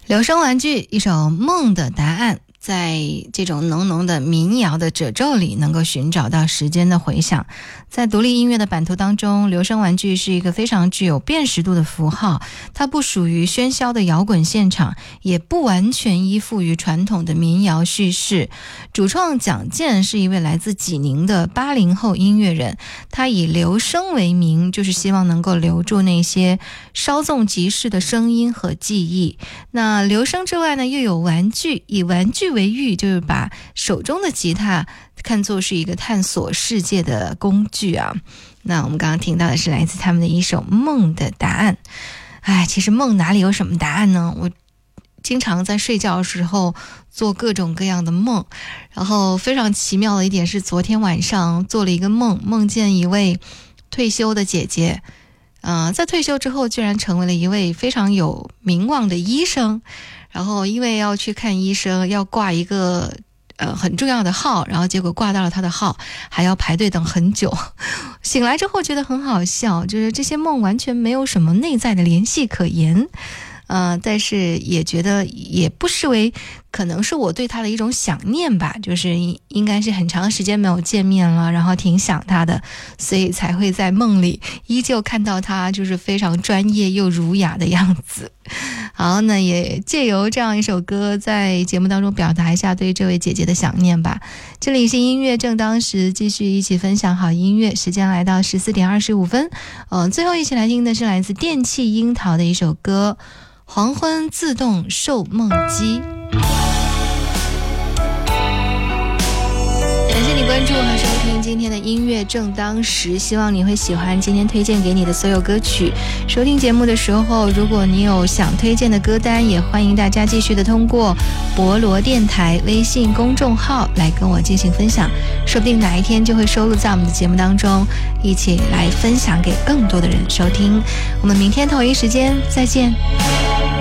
留声玩具一首梦的答案，在这种浓浓的民谣的褶皱里能够寻找到时间的回响。在独立音乐的版图当中，留声玩具是一个非常具有辨识度的符号，它不属于喧嚣的摇滚现场，也不完全依附于传统的民谣叙事。主创蒋健是一位来自济宁的80后音乐人，他以留声为名，就是希望能够留住那些稍纵即逝的声音和记忆。那留声之外呢，又有玩具，以玩具为喻，就是把手中的吉他看作是一个探索世界的工具啊。那我们刚刚听到的是来自他们的一首梦的答案。其实梦哪里有什么答案呢？我经常在睡觉的时候做各种各样的梦，然后非常奇妙的一点是，昨天晚上做了一个梦，梦见一位退休的姐姐，在退休之后居然成为了一位非常有名望的医生，然后因为要去看医生，要挂一个很重要的号，然后结果挂到了他的号，还要排队等很久。醒来之后觉得很好笑，就是这些梦完全没有什么内在的联系可言。但是也觉得也不失为可能是我对他的一种想念吧，就是应该是很长时间没有见面了，然后挺想他的，所以才会在梦里依旧看到他就是非常专业又儒雅的样子。好，那也借由这样一首歌在节目当中表达一下对这位姐姐的想念吧。这里是音乐正当时，继续一起分享好音乐，时间来到14点25分。最后一起来听的是来自电气樱桃的一首歌，黄昏自动售梦机。感谢你关注和收听今天的音乐正当时，希望你会喜欢今天推荐给你的所有歌曲。收听节目的时候，如果你有想推荐的歌单，也欢迎大家继续的通过博罗电台微信公众号来跟我进行分享，说不定哪一天就会收录在我们的节目当中，一起来分享给更多的人收听。我们明天同一时间再见。